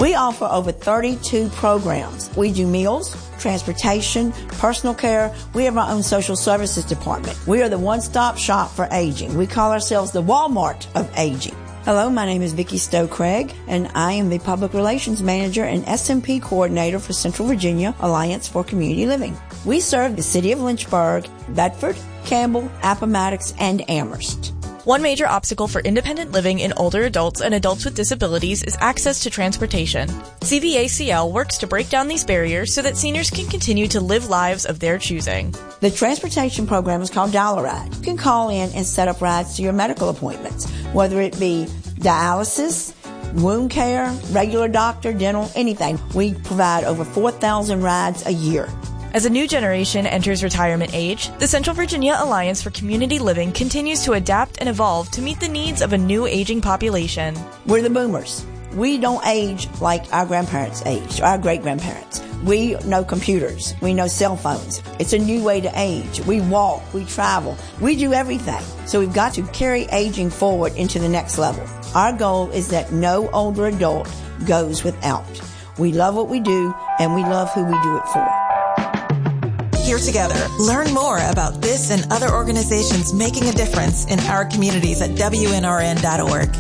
We offer over 32 programs. We do meals, transportation, personal care. We have our own social services department. We are the one-stop shop for aging. We call ourselves the Walmart of aging. Hello, my name is Vicki Stowe-Craig, and I am the Public Relations Manager and SMP Coordinator for Central Virginia Alliance for Community Living. We serve the city of Lynchburg, Bedford, Campbell, Appomattox, and Amherst. One major obstacle for independent living in older adults and adults with disabilities is access to transportation. CVACL works to break down these barriers so that seniors can continue to live lives of their choosing. The transportation program is called Dollar Ride. You can call in and set up rides to your medical appointments, whether it be dialysis, wound care, regular doctor, dental, anything. We provide over 4,000 rides a year. As a new generation enters retirement age, the Central Virginia Alliance for Community Living continues to adapt and evolve to meet the needs of a new aging population. We're the boomers. We don't age like our grandparents aged, or our great-grandparents. We know computers. We know cell phones. It's a new way to age. We walk. We travel. We do everything. So we've got to carry aging forward into the next level. Our goal is that no older adult goes without. We love what we do, and we love who we do it for. Here together. Learn more about this and other organizations making a difference in our communities at WNRN.org.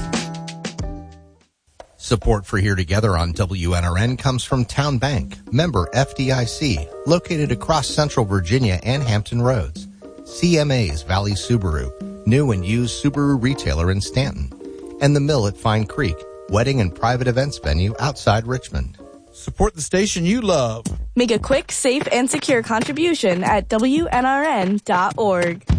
Support for Here Together on WNRN comes from Town Bank, member FDIC, located across Central Virginia and Hampton Roads. CMA's Valley Subaru, new and used Subaru retailer in Stanton. And The Mill at Fine Creek, wedding and private events venue outside Richmond. Support the station you love. Make a quick, safe, and secure contribution at WNRN.org.